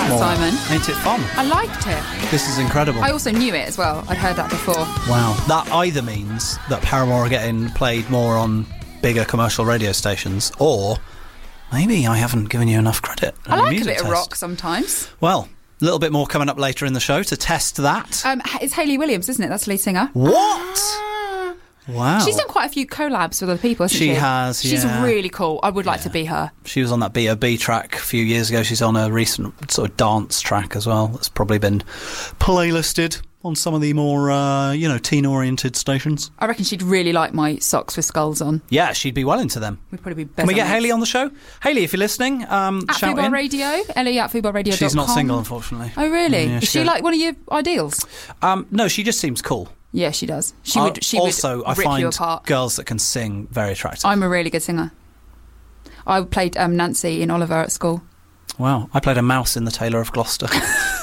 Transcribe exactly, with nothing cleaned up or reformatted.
well, Simon. Ain't it fun? I liked it. This is incredible. I also knew it as well. I'd heard that before. Wow. That either means that Paramore are getting played more on bigger commercial radio stations, or maybe I haven't given you enough credit. I like a bit test. of rock sometimes. Well, a little bit more coming up later in the show to test that. Um, it's Hayley Williams, isn't it? That's the lead singer. What? Wow. She's done quite a few collabs with other people, hasn't she? She has, She's yeah. really cool. I would like Yeah. to be her. She was on that B O B track a few years ago. She's on a recent sort of dance track as well. That's probably been playlisted on some of the more, uh, you know, teen-oriented stations. I reckon she'd really like my socks with skulls on. Yeah, she'd be well into them. We'd probably be better. Can we get mates. Hayley on the show? Hayley, if you're listening, um, At shout Football in. Radio, Ellie at football radio dot com. She's not single, unfortunately. Oh, really? Yeah, Is she she- like one of your ideals? Um, no, she just seems cool. Yeah, she does. She Uh, would. She also, would I rip find you apart. girls that can sing very attractive. I'm a really good singer. I played um, Nancy in Oliver at school. Wow, I played a mouse in The Tailor of Gloucester.